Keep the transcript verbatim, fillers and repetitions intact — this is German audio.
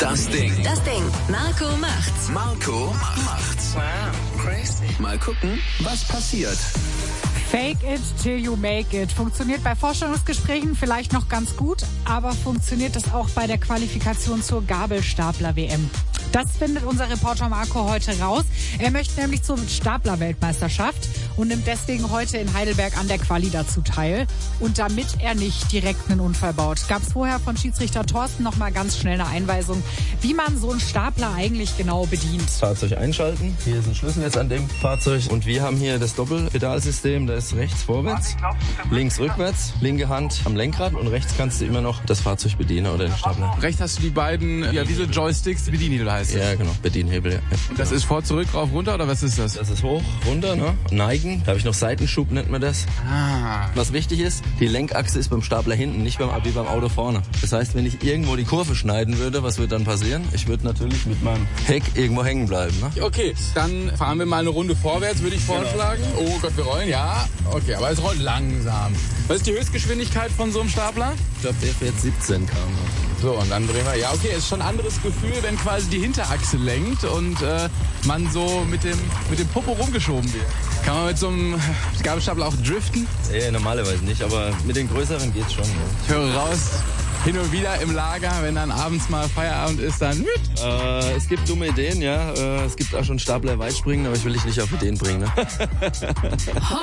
Das Ding. Das Ding. Marco macht's. Marco macht's. Wow, crazy. Mal gucken, was passiert. Fake it till you make it. Funktioniert bei Vorstellungsgesprächen vielleicht noch ganz gut, aber funktioniert das auch bei der Qualifikation zur Gabelstapler-W M? Das findet unser Reporter Marco heute raus. Er möchte nämlich zur Stapler-Weltmeisterschaft und nimmt deswegen heute in Heidelberg an der Quali dazu teil. Und damit er nicht direkt einen Unfall baut, gab es vorher von Schiedsrichter Thorsten noch mal ganz schnell eine Einweisung, wie man so einen Stapler eigentlich genau bedient. Fahrzeug einschalten. Hier ist ein Schlüssel jetzt an dem Fahrzeug. Und wir haben hier das Doppelpedalsystem. Da ist rechts vorwärts, links rückwärts, linke Hand am Lenkrad und rechts kannst du immer noch das Fahrzeug bedienen oder den Stapler. Rechts hast du die beiden, ja, diese Joysticks, Bedienhebel heißt es. Ja, genau, Bedienhebel. Ja. Und das ist vor, zurück, rauf, runter oder was ist das? Das ist hoch, runter, ne? Neigen. Da habe ich noch Seitenschub, nennt man das. Ah. Was wichtig ist, die Lenkachse ist beim Stapler hinten, nicht beim, wie beim Auto vorne. Das heißt, wenn ich irgendwo die Kurve schneiden würde, was wird dann passieren? Ich würde natürlich mit meinem Heck irgendwo hängen bleiben. Ne? Okay, dann fahren wir mal eine Runde vorwärts, würde ich vorschlagen. Genau. Oh Gott, wir rollen, ja. Okay, aber es rollt langsam. Was ist die Höchstgeschwindigkeit von so einem Stapler? Ich glaube, der fährt siebzehn Kilometer pro Stunde. So, und dann drehen wir. Ja, okay, ist schon ein anderes Gefühl, wenn quasi die Hinterachse lenkt und äh, man so mit dem, mit dem Popo rumgeschoben wird. Kann man mit so einem Gabelstapler auch driften? Nee, normalerweise nicht, aber mit den größeren geht's schon. Ja. Ich höre raus, hin und wieder im Lager, wenn dann abends mal Feierabend ist, dann mit. Äh, es gibt dumme Ideen, ja. Äh, es gibt auch schon Stapler Weitspringen, aber ich will dich nicht auf Ideen bringen. Ne?